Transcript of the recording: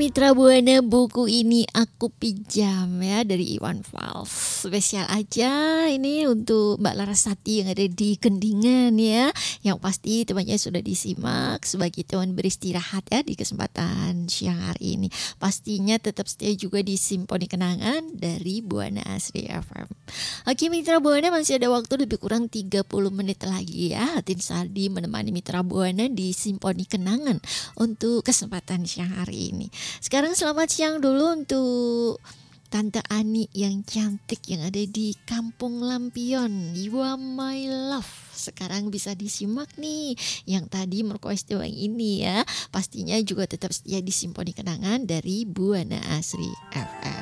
Mitra Buana, buku ini aku pinjam ya dari Iwan Fals. Spesial aja ini untuk Mbak Larasati yang ada di Kendingan ya. Yang pasti temannya sudah disimak sebagai teman beristirahat ya di kesempatan siang hari ini. Pastinya tetap setia juga di Simponi Kenangan dari Buana Asri FM. Oke Mitra Buana, masih ada waktu lebih kurang 30 menit lagi ya. Hatin Saldi menemani Mitra Buana di Simponi Kenangan untuk kesempatan siang hari ini. Sekarang selamat siang dulu untuk Tante Ani yang cantik yang ada di Kampung Lampion. You are my love. Sekarang bisa disimak nih yang tadi merequest yang ini ya. Pastinya juga tetap setia di Simponi Kenangan dari Buana Asri FM.